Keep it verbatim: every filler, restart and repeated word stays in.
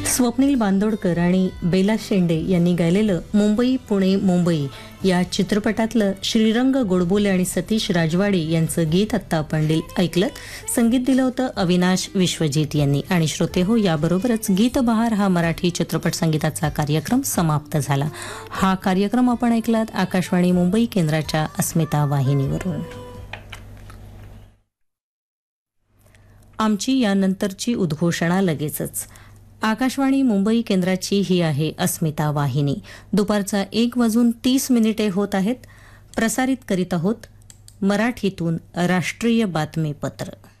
स्वप्नील बांदोडकर आणि बेला शेंडे यांनी गायलेलं मुंबई पुणे मुंबई या चित्रपटातलं श्रीरंग गोडबोले आणि सतीश राजवाडे यांचं गीत आत्ता आपण ऐकलं. संगीत दिलं होतं अविनाश विश्वजित यांनी. आणि श्रोते हो, याबरोबरच गीत बहार हा मराठी चित्रपट संगीताचा कार्यक्रम समाप्त झाला. हा कार्यक्रम आपण ऐकलात आकाशवाणी मुंबई केंद्राच्या अस्मिता वाहिनीवरून. आमची यानंतरची उद्घोषणा लगेचच. आकाशवाणी मुंबई केंद्राची ही आहे अस्मिता वाहिनी. दुपारचा एक वाजून तीस मिनिटे होत आहेत. प्रसारित करीत आहोत मराठीतून राष्ट्रीय बातमीपत्र.